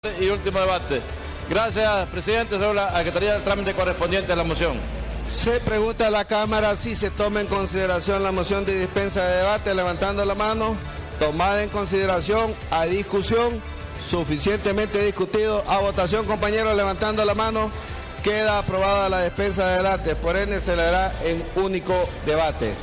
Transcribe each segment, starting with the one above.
Y último debate. Gracias, presidente. Sobre la Secretaría del trámite correspondiente a la moción. Se pregunta a la Cámara si se toma en consideración la moción de dispensa de debate, levantando la mano. Tomada en consideración, a discusión, suficientemente discutido. A votación, compañeros, levantando la mano. Queda aprobada la dispensa de debate, por ende se le dará en único debate.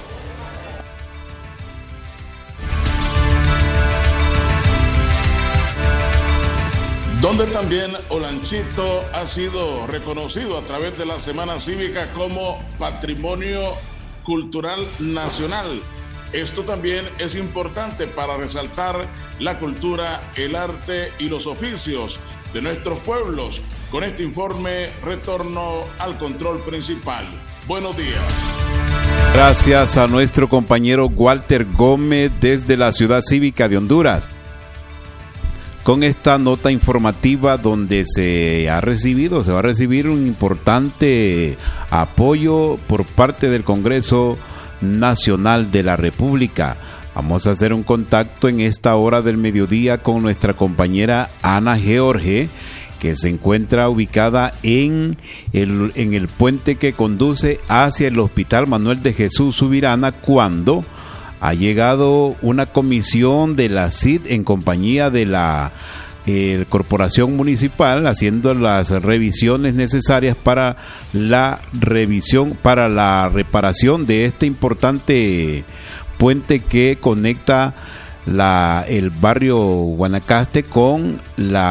Donde también Olanchito ha sido reconocido a través de la Semana Cívica como Patrimonio Cultural Nacional. Esto también es importante para resaltar la cultura, el arte y los oficios de nuestros pueblos. Con este informe, retorno al control principal. Buenos días. Gracias a nuestro compañero Walter Gómez desde la Ciudad Cívica de Honduras, con esta nota informativa donde se va a recibir un importante apoyo por parte del Congreso Nacional de la República. Vamos a hacer un contacto en esta hora del mediodía con nuestra compañera Ana George, que se encuentra ubicada en el puente que conduce hacia el Hospital Manuel de Jesús Subirana, cuando ha llegado una comisión de la CID en compañía de la Corporación Municipal, haciendo las revisiones necesarias para la reparación de este importante puente que conecta el barrio Guanacaste con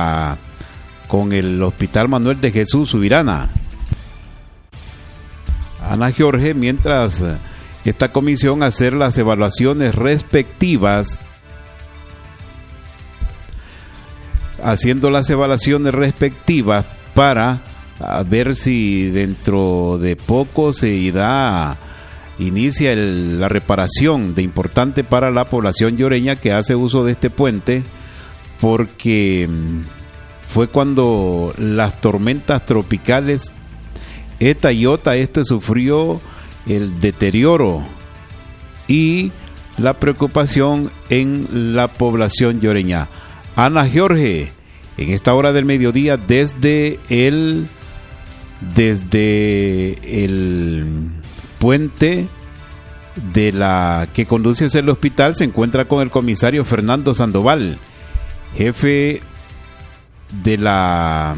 el Hospital Manuel de Jesús Subirana. Ana George, mientras esta comisión hacer las evaluaciones respectivas, para ver si dentro de poco inicia la reparación de importante para la población lloreña que hace uso de este puente, porque fue cuando las tormentas tropicales Eta y Ota sufrió el deterioro y la preocupación en la población lloreña. Ana George, en esta hora del mediodía, desde el puente que conduce hacia el hospital, se encuentra con el comisario Fernando Sandoval, jefe de la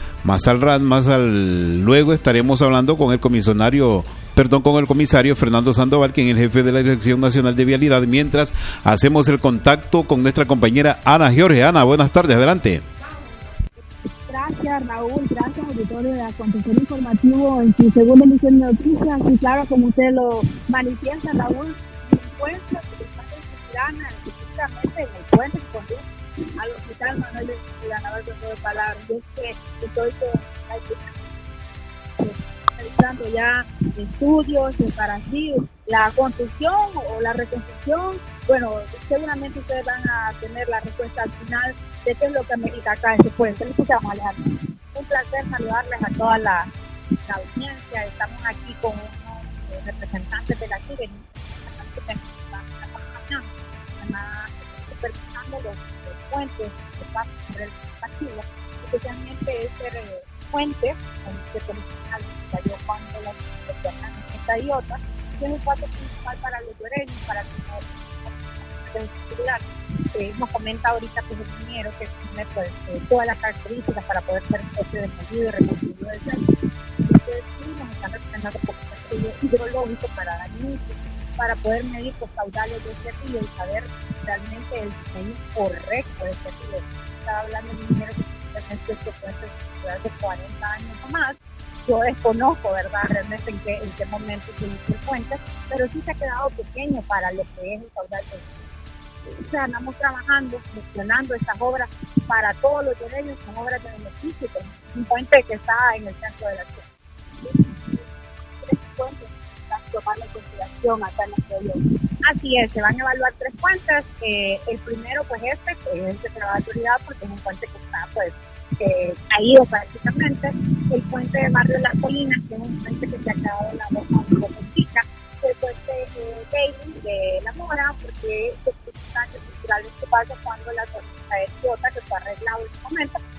luego estaremos hablando con el comisario Fernando Sandoval, quien es el jefe de la Dirección Nacional de Vialidad, mientras hacemos el contacto con nuestra compañera Ana George. Ana, buenas tardes, adelante. Gracias, Raúl, gracias, auditorio de Acontecer Informativo en su segunda emisión de noticias. Y claro, como usted lo manifiesta, Raúl, se encuentra específicamente en el puente que conduce al Hospital Manuel de Subirana, de palabras. Yo es que estoy realizando ya estudios para así la construcción o la reconstrucción. Bueno, seguramente ustedes van a tener la respuesta al final de qué es lo que amerita acá este puente. Les escuchamos, Alejandro. Un placer saludarles a toda la audiencia. Estamos aquí con unos representantes de la CIG, supervisando los puentes que pasan por el partido, especialmente ese puente que cayó cuando la esta y otra, que es un paso principal para los lloreños, para nos comenta ahorita pues, el ingeniero que tiene pues, todas las características para poder ser desmedido y reconstruido del centro. Ustedes sí nos están representando como un estudio hidrológico para dar inicio, para poder medir los caudales de este río y saber realmente el diseño correcto de este río. Estaba hablando de un ingeniero que este puente de 40 años o más. Yo desconozco, ¿verdad?, realmente en qué momento se hizo el puente, pero sí se ha quedado pequeño para lo que es el caudal de o sea, andamos trabajando, gestionando estas obras para todos los lloreños, son obras de beneficio, un puente que está en el centro de la ciudad. Tres puentes van a tomar en consideración acá en la ciudad. Así es, se van a evaluar 3 puentes. El primero, pues que es el de la autoridad, porque es un puente que está, pues, caído prácticamente. El puente de Barrio Las Colinas, que es un puente que se ha quedado en la boca un poco chica. El puente de La Mora, porque es circunstancias culturales que pasa cuando la tormenta es Iota, que fue arreglado en este momento,